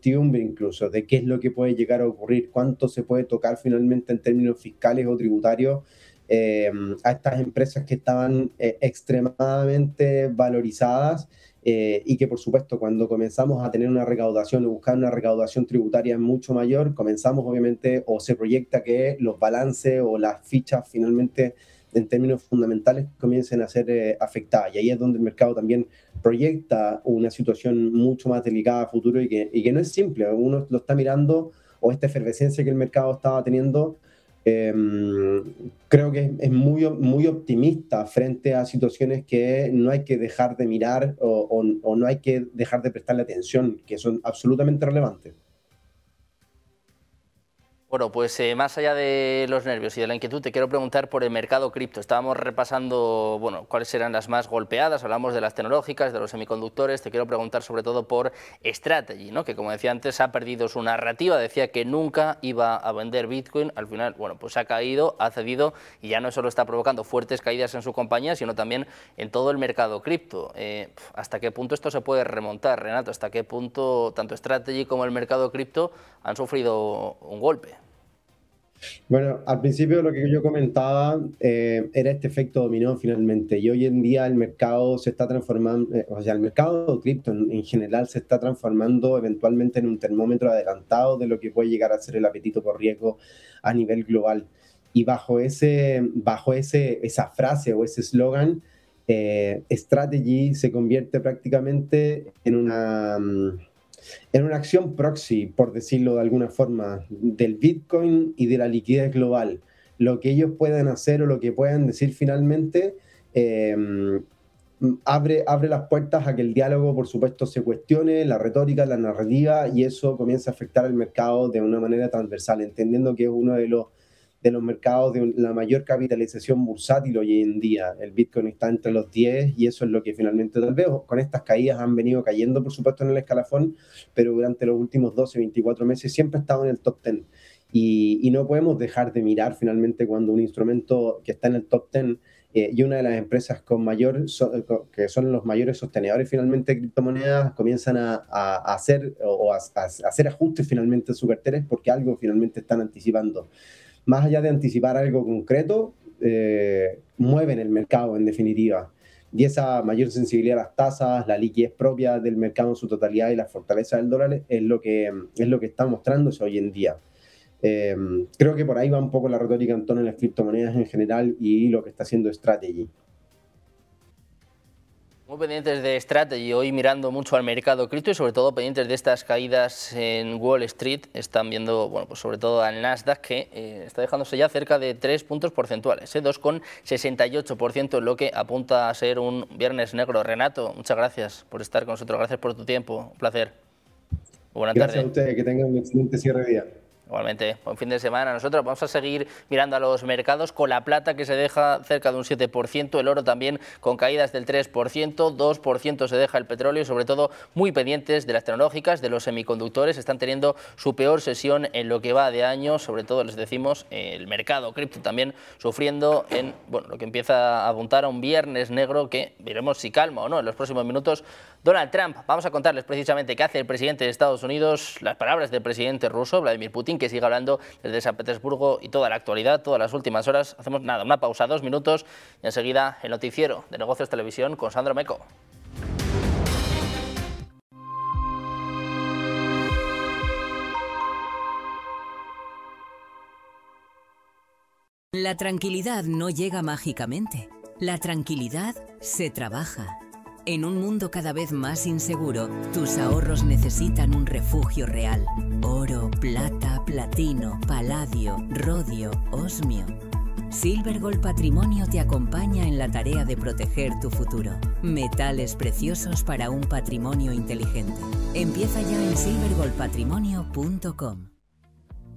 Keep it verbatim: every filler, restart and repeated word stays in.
incertidumbre incluso de qué es lo que puede llegar a ocurrir, cuánto se puede tocar finalmente en términos fiscales o tributarios eh, a estas empresas que estaban eh, extremadamente valorizadas eh, y que por supuesto cuando comenzamos a tener una recaudación o buscar una recaudación tributaria mucho mayor, comenzamos obviamente o se proyecta que los balances o las fichas finalmente en términos fundamentales comiencen a ser eh, afectadas. Y ahí es donde el mercado también proyecta una situación mucho más delicada a futuro y que, y que no es simple. Uno lo está mirando, o esta efervescencia que el mercado estaba teniendo, eh, creo que es, es muy, muy optimista frente a situaciones que no hay que dejar de mirar o, o, o no hay que dejar de prestarle atención, que son absolutamente relevantes. Bueno, pues eh, más allá de los nervios y de la inquietud, te quiero preguntar por el mercado cripto. Estábamos repasando, bueno, cuáles eran las más golpeadas, hablamos de las tecnológicas, de los semiconductores. Te quiero preguntar sobre todo por Strategy, ¿no? Que como decía antes ha perdido su narrativa, decía que nunca iba a vender Bitcoin, al final, bueno, pues ha caído, ha cedido y ya no solo está provocando fuertes caídas en su compañía, sino también en todo el mercado cripto. Eh, ¿Hasta qué punto esto se puede remontar, Renato? ¿Hasta qué punto tanto Strategy como el mercado cripto han sufrido un golpe? Bueno, al principio lo que yo comentaba eh, era este efecto dominó finalmente, y hoy en día el mercado se está transformando, eh, o sea, el mercado cripto en, en general se está transformando eventualmente en un termómetro adelantado de lo que puede llegar a ser el apetito por riesgo a nivel global. Y bajo, ese, bajo ese, esa frase o ese eslogan, eh, Strategy se convierte prácticamente en una... en una acción proxy, por decirlo de alguna forma, del Bitcoin y de la liquidez global. Lo que ellos puedan hacer o lo que puedan decir finalmente eh, abre, abre las puertas a que el diálogo, por supuesto, se cuestione, la retórica, la narrativa, y eso comienza a afectar al mercado de una manera transversal, entendiendo que es uno de los de los mercados de la mayor capitalización bursátil hoy en día. El Bitcoin está entre los diez y eso es lo que finalmente tal vez con estas caídas han venido cayendo, por supuesto, en el escalafón, pero durante los últimos doce, veinticuatro meses siempre ha estado en el top diez. Y, y no podemos dejar de mirar finalmente cuando un instrumento que está en el top diez eh, y una de las empresas con mayor, so, que son los mayores sostenedores finalmente de criptomonedas, comienzan a, a, a hacer o a, a hacer ajustes finalmente en su cartera, es porque algo finalmente están anticipando. Más allá de anticipar algo concreto, eh, mueven el mercado en definitiva. Y esa mayor sensibilidad a las tasas, la liquidez propia del mercado en su totalidad y la fortaleza del dólar es lo que, es lo que está mostrándose hoy en día. Eh, creo que por ahí va un poco la retórica en torno a las criptomonedas en general y lo que está haciendo Strategy. Muy pendientes de Strategy, hoy mirando mucho al mercado cripto y sobre todo pendientes de estas caídas en Wall Street. Están viendo, bueno, pues sobre todo al Nasdaq, que eh, está dejándose ya cerca de tres puntos porcentuales, ¿eh? dos coma sesenta y ocho por ciento, lo que apunta a ser un viernes negro. Renato, muchas gracias por estar con nosotros, gracias por tu tiempo, un placer. Buenas tardes. Gracias a ustedes, que tengan un excelente cierre de día. Igualmente, buen fin de semana. Nosotros vamos a seguir mirando a los mercados con la plata que se deja cerca de un siete por ciento, el oro también con caídas del tres por ciento, dos por ciento se deja el petróleo y sobre todo muy pendientes de las tecnológicas, de los semiconductores. Están teniendo su peor sesión en lo que va de año, sobre todo les decimos el mercado cripto también sufriendo en bueno, lo que empieza a apuntar a un viernes negro que veremos si calma o no en los próximos minutos. Donald Trump, vamos a contarles precisamente qué hace el presidente de Estados Unidos, las palabras del presidente ruso, Vladimir Putin, que sigue hablando desde San Petersburgo y toda la actualidad, todas las últimas horas. Hacemos nada, una pausa, dos minutos y enseguida el noticiero de Negocios Televisión con Sandro Meco. La tranquilidad no llega mágicamente. La tranquilidad se trabaja. En un mundo cada vez más inseguro, tus ahorros necesitan un refugio real. Oro, plata, platino, paladio, rodio, osmio. Silvergold Patrimonio te acompaña en la tarea de proteger tu futuro. Metales preciosos para un patrimonio inteligente. Empieza ya en silvergold patrimonio punto com.